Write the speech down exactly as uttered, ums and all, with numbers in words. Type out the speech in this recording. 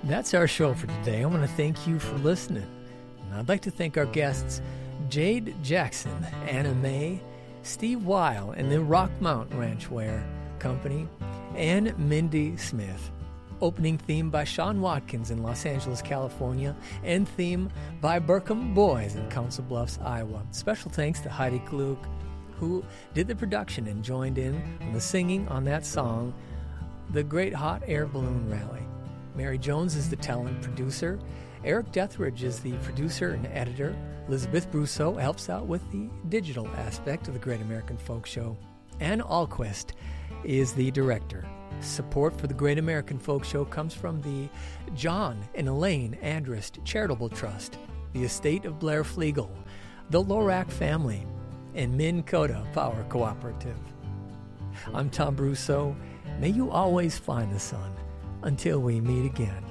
That's our show for today. I want to thank you for listening. And I'd like to thank our guests, Jade Jackson, Anna May, Steve Weil, and the Rock Mountain Ranchware Company, and Mindy Smith. Opening theme by Sean Watkins in Los Angeles, California, and theme by Burkham Boys in Council Bluffs, Iowa. Special thanks to Heidi Klug, who did the production and joined in on the singing on that song, The Great Hot Air Balloon Rally. Mary Jones is the talent producer. Eric Dethridge is the producer and editor. Elizabeth Brousseau helps out with the digital aspect of the Great American Folk Show. Ann Alquist is the director. Support for the Great American Folk Show comes from the John and Elaine Andrist Charitable Trust, the estate of Blair Flegel, the Lorac family, and Minn Kota Power Cooperative. I'm Tom Brousseau. May you always find the sun until we meet again.